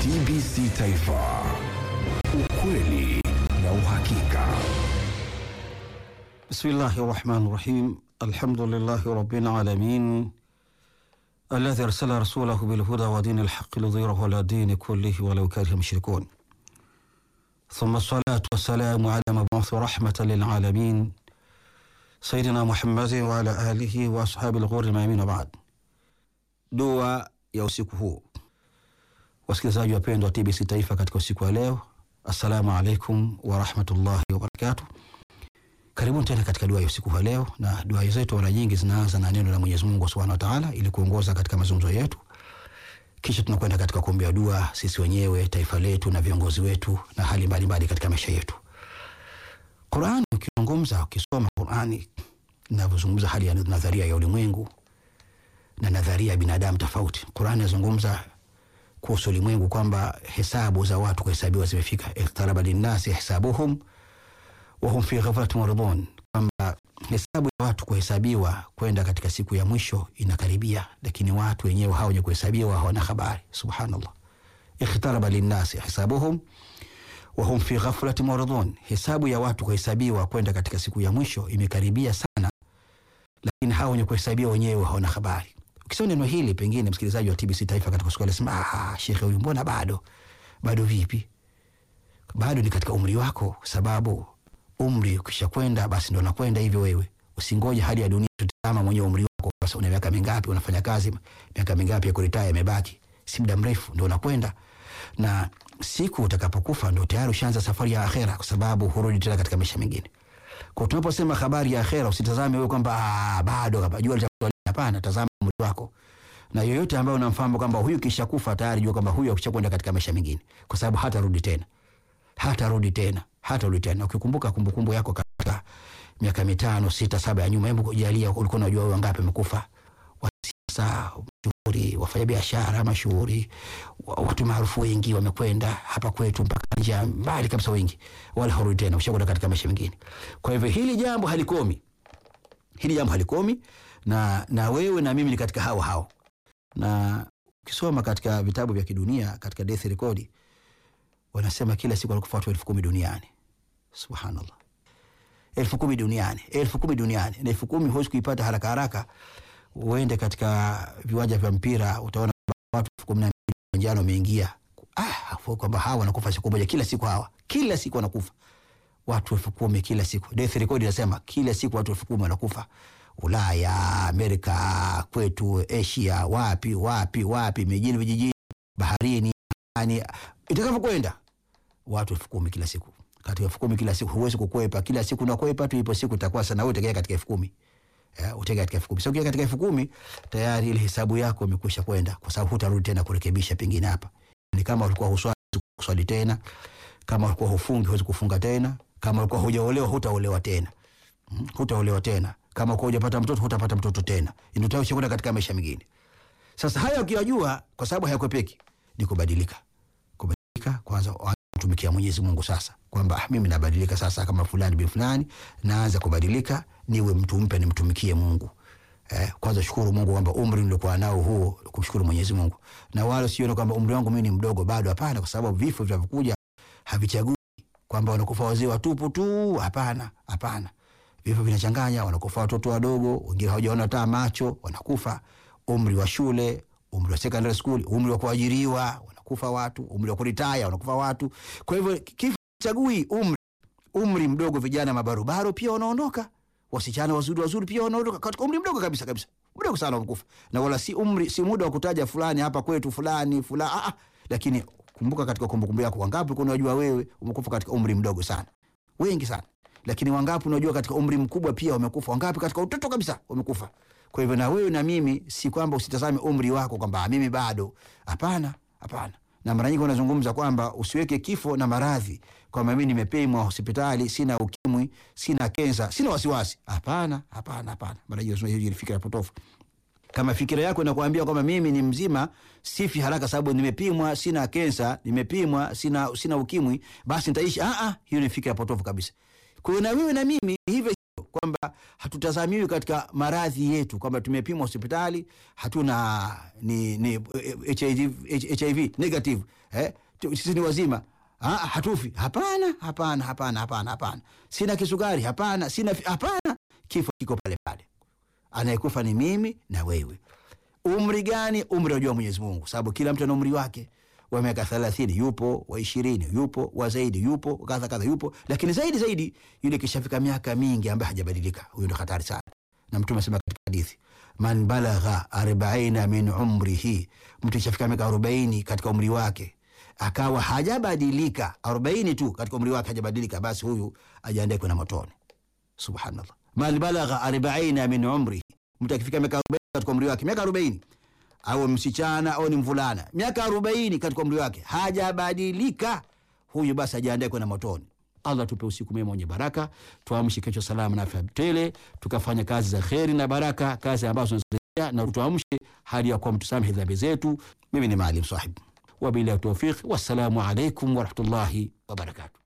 TBC Taifa, ukweli na uhakika. Bismillahirrahmanirrahim. Alhamdulillahi rabbil alamin. Alladhi arsala rasulahu bil huda wa dinil haqqi lidhhirahu ala dini kullihi walau kariha mushrikun. Thumma salatu wassalamu ala mab'uthi rahmatan lil alamin. Sayyidina Muhammadin wa ala alihi wa ashabil ghurri mayamin wa ba'd. Dua ya usiku huu. Wasikilizaji wapendwa wa TBC Taifa, katika usiku wa leo, assalamu alaikum wa rahmatullahi wa barakatuh. Karibuni tena katika dua ya usiku wa leo, na dua zetu mara nyingi zinaanza na neno la Mwenyezi Mungu Subhanahu wa Ta'ala ili kuongoza katika mazungumzo yetu. Kisha tunakwenda katika kuombea dua sisi wenyewe, taifa letu na viongozi wetu na hali mbalimbali katika maisha yetu. Qur'an, ukisoma Qur'ani inavyozungumza hali ya nadharia ya ulimwengu na nadharia ya binadamu tofauti. Qur'an inazungumza kuhusu ulimwengu kwamba hesabu za watu kuhesabiwa zimefika. Iqtaraba linnasi hisabuhum wa hum fi ghaflatin muridun, kwamba hesabu ya watu kuhesabiwa kwenda katika siku ya mwisho inakaribia, lakini watu wenyewe hao wenye kuhesabiwa hawana habari. Subhanallah. Iqtaraba linnasi hisabuhum wa hum fi ghaflatin muridun, hesabu ya watu kuhesabiwa kwenda katika siku ya mwisho imekaribia sana, lakini hao wenye kuhesabiwa wenyewe hawana habari. Ukisoma neno hili, pengine msikilizaji wa TBC Taifa katika siku anasema, shekhe huyu mbona bado vipi? Bado ni katika umri wako, sababu umri ukishakwenda basi ndio unakwenda hivyo. Wewe usingoje hadi ya dunia, tutazama mwenye umri wako. Sasa una miaka mingapi, unafanya kazi, miaka mingapi ya kuretire imebaki? Si muda mrefu ndio unakwenda, na siku utakapokufa ndio tayari ushaanza safari ya akhera, kwa sababu hurudi tena katika maisha mengine. Kwa tunaposema habari ya akhera, usitazame wewe kwamba bado hapa jua litatolea. Hapana, tazama umri wako, na yoyote ambaye unamfahamu kwamba huyu kisha kufa tayari, jua kwamba huyu akishakwenda katika maisha mengine, kwa sababu hatarudi tena. Ukikumbuka kumbukumbu yako katika miaka 5, 6, 7 ya nyuma, hebu kujalia ulikuwa unajua wewe wangapi wamekufa? Wasiasa mashuhuri, wafanyabiashara mashuhuri, watu maarufu wengi wamekwenda hapa kwetu mpaka nje mbali kabisa, wengi wala harudi tena, ushakwenda katika maisha mengine. Kwa hivyo hili jambo halikomi, na wewe na mimi ni katika hao. Na ukisoma katika vitabu vya kidunia, katika death record, wanasema kila siku wanakufa watu 10,000 duniani. Subhanallah. 10,000 duniani. Na 10,000 huwezi kuipata haraka. Uende katika viwanja vya mpira, utaona watu 12,000 njano wameingia. Kwamba hawa wanakufa siku moja, kila siku wanakufa watu 10,000 kila siku. Death record inasema kila siku watu 10,000 wanakufa. Ulaya, Amerika, kwetu, Asia, wapi, mijini, vijijini, baharini, itakavyokwenda watu 10,000 kila siku. Katika 10,000 kila siku huwezi kukwepa, kila siku unakwepa tu, ipo siku itakuwa sana wewe utegea katika 10,000. Utegea katika 10,000. Sio katika 10,000 tayari ile hesabu yako imekwisha kwenda, kwa sababu hutarudi tena kurekebisha pengine hapa. Ni kama ulikuwa huswali tena, kama ulikuwa hufungi huwezi kufunga tena, kama ulikuwa hujaolewa hutaolewa tena, kama ulikuwa hujapata mtoto hutapata mtoto tena. Ndio tayari ushakwenda katika maisha mengine. Sasa haya ukiyajua, kwa sababu hayakwepeki, ni kubadilika kwanza, kutumikia Mwenyezi Mungu. Sasa kwamba mimi nabadilika sasa, kama fulani bin fulani, naanza kubadilika, niwe mtu mpya, nimtumikie Mungu. Kwanza shukuru Mungu kwamba umri nilikuwa nao huu, kumshukuru Mwenyezi Mungu, na wala sione kwamba umri wangu mimi ni mdogo bado. Hapana, kwa sababu vifo vinavyokuja havichagui kwamba wanakufa wazee watupu tu. Hapana, vifo vinachanganya. Wanakufa watoto wadogo, wengine hawajaona hata macho, wanakufa. Umri wa shule, umri wa secondary school, umri wa kuajiriwa, wanakufa watu. Umri wa kuretire, wanakufa watu. Kwa hivyo kifo chagui umri mdogo. Vijana mabarobaro pia wanaondoka, wasichana wazuri pia wanaondoka katika umri mdogo kabisa, mdogo sana wanakufa. Na wala si muda wa kutaja fulani hapa kwetu fulani. Lakini kumbuka katika kumbukumbu yako, wangapi unajua wewe umekufa katika umri mdogo sana? Wengi sana. Lakini wangapi unajua katika umri mkubwa pia wamekufa? Wangapi katika utoto kabisa wamekufa? Kwa hivyo na wewe na mimi, si kwamba usitazame umri wako kwamba mimi bado. Hapana. Na mara nyingi wanazungumza kwamba usiweke kifo na maradhi, kwamba mimi nimepimwa hospitali, sina ukimwi, sina kensa, sina wasiwasi. Hapana. Mara nyingi hiyo ni fikra potofu. Kama fikira yako inakuambia kwamba mimi ni mzima, sifi haraka sababu nimepimwa, sina kensa, nimepimwa, sina ukimwi, basi nitaishi. Hiyo ni fikra potofu kabisa. Kwa hiyo na wewe na mimi hivyo kwamba hatutazamiwi katika maradhi yetu kwamba tumepimwa hospitali hatuna ni HIV negative, sisi ni wazima, hatufi. Hapana. Sina kisukari, hapana. Hapana. Kifo kiko pale pale, anayekufa ni mimi na wewe. Umri gani? Umri unajua Mwenyezi Mungu, sababu kila mtu ana umri wake. Wa miaka 30 yupo, wa 20 yupo, wa zaidi yupo, kadha yupo, lakini zaidi yule kishafika miaka mingi ambaye hajabadilika, huyo ndo hatari sana. Na Mtume anasema katika hadithi, man balagha 40 min umrihi, mtu kishafika miaka 40 katika umri wake akawa hajabadilika, 40 tu katika umri wake hajabadilika, basi huyu ajiandae kwenda motoni. Subhanallah. Man balagha 40 min umrihi, mtu akifika miaka 40 katika umri wake, miaka 40, au msichana au ni mvulana, miaka 40 katika umri wake hajabadilika, huyu basi ajiandae kwenda motoni. Allah tupe usiku mwema wenye baraka, tuamshe kesho salama na afya tele, tukafanya kazi za kheri na baraka, kazi ambazo tunazia, na tuamshe hali ya kuwa mtusamehe dhambi zetu. Mimi ni Maalim Sahib, wabillahi tawfiq, wassalamu alaykum wa rahmatullahi wa barakatuh.